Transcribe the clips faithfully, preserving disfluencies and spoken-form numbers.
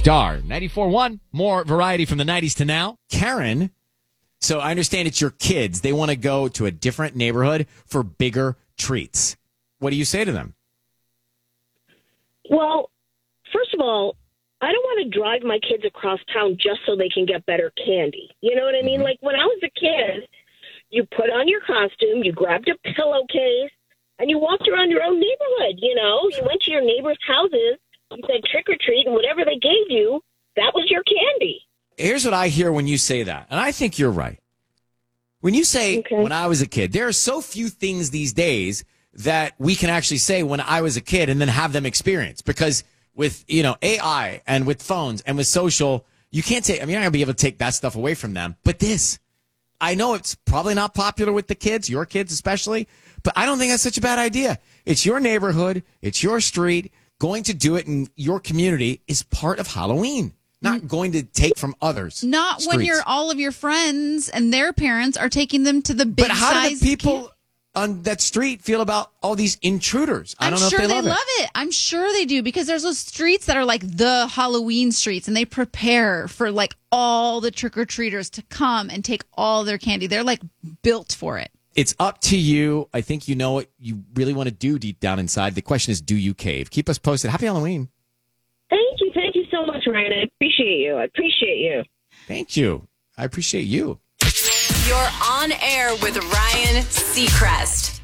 Star ninety-four point one. More variety from the nineties to now. Karen, so I understand it's your kids. They want to go to a different neighborhood for bigger treats. What do you say to them? Well, first of all, I don't want to drive my kids across town just so they can get better candy. You know what I mean? Mm-hmm. Like when I was a kid, you put on your costume, you grabbed a pillowcase, and you walked around your own neighborhood. You know, you went to your neighbors' houses, you said trick or treat, and whatever they gave you, that was your candy. Here's what I hear when you say that, and I think you're right. When you say, okay. When I was a kid, there are so few things these days that we can actually say when I was a kid and then have them experience. Because with, you know, A I and with phones and with social, you can't take, I mean, you're not going to be able to take that stuff away from them. But this, I know it's probably not popular with the kids, your kids especially, but I don't think that's such a bad idea. It's your neighborhood. It's your street. Going to do it in your community is part of Halloween. Not going to take from others. Not streets. When you're all of your friends and their parents are taking them to the big size. But how do the people camp- on that street feel about all these intruders? I I'm don't know sure if they, they love, love it. it. I'm sure they do, because there's those streets that are like the Halloween streets, and they prepare for like all the trick-or-treaters to come and take all their candy. They're like built for it. It's up to you. I think you know what you really want to do deep down inside. The question is, do you cave? Keep us posted. Happy Halloween. Thank you. Thank you so much, Ryan. I appreciate you. I appreciate you. Thank you. I appreciate you. You're on air with Ryan Seacrest.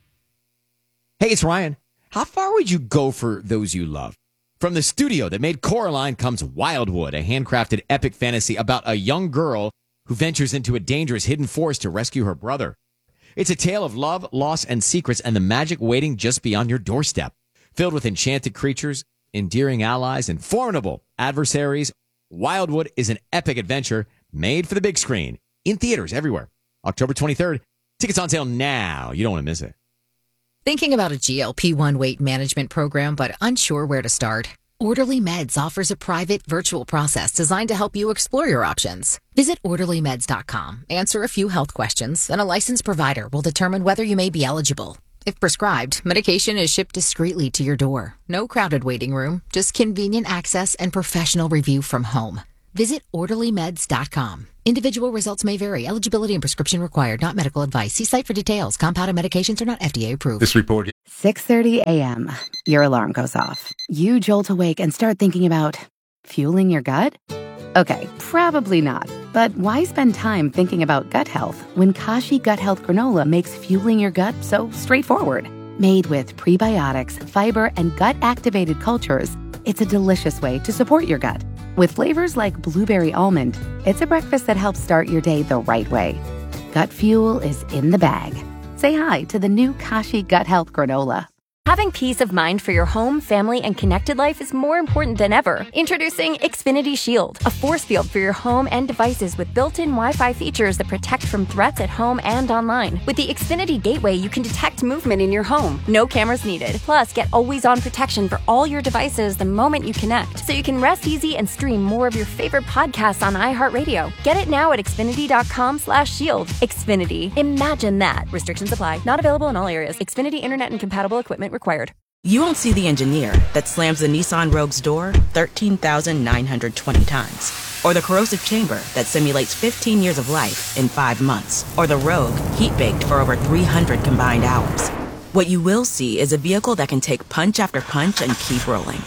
Hey, it's Ryan. How far would you go for those you love? From the studio that made Coraline comes Wildwood, a handcrafted epic fantasy about a young girl who ventures into a dangerous hidden forest to rescue her brother. It's a tale of love, loss, and secrets, and the magic waiting just beyond your doorstep. Filled with enchanted creatures, endearing allies, and formidable adversaries, Wildwood is an epic adventure made for the big screen. In theaters everywhere. October twenty-third. Tickets on sale now. You don't want to miss it. Thinking about a G L P one weight management program but unsure where to start? Orderly Meds offers a private virtual process designed to help you explore your options. Visit orderly meds dot com, answer a few health questions, and a licensed provider will determine whether you may be eligible. If prescribed, medication is shipped discreetly to your door. No crowded waiting room, just convenient access and professional review from home. Visit orderly meds dot com. Individual results may vary. Eligibility and prescription required. Not medical advice. See site for details. Compounded medications are not F D A approved. This report. six thirty a.m. Your alarm goes off. You jolt awake and start thinking about fueling your gut? Okay, probably not. But why spend time thinking about gut health when Kashi Gut Health Granola makes fueling your gut so straightforward? Made with prebiotics, fiber, and gut-activated cultures, it's a delicious way to support your gut. With flavors like blueberry almond, it's a breakfast that helps start your day the right way. Gut fuel is in the bag. Say hi to the new Kashi Gut Health Granola. Having peace of mind for your home, family, and connected life is more important than ever. Introducing Xfinity Shield, a force field for your home and devices with built-in Wi-Fi features that protect from threats at home and online. With the Xfinity Gateway, you can detect movement in your home. No cameras needed. Plus, get always-on protection for all your devices the moment you connect, so you can rest easy and stream more of your favorite podcasts on iHeartRadio. Get it now at xfinity.com slash shield. Xfinity. Imagine that. Restrictions apply. Not available in all areas. Xfinity Internet and compatible equipment required. You won't see the engineer that slams the Nissan Rogue's door thirteen thousand nine hundred twenty times. Or the corrosive chamber that simulates fifteen years of life in five months. Or the Rogue heat-baked for over three hundred combined hours. What you will see is a vehicle that can take punch after punch and keep rolling.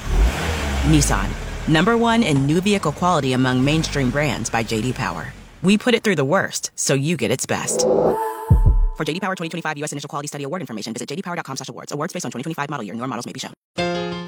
Nissan, number one in new vehicle quality among mainstream brands by J D Power. We put it through the worst, so you get its best. For J D Power twenty twenty-five U S Initial Quality Study Award information, visit j d power dot com slash awards. Awards based on twenty twenty-five model year. Newer models may be shown.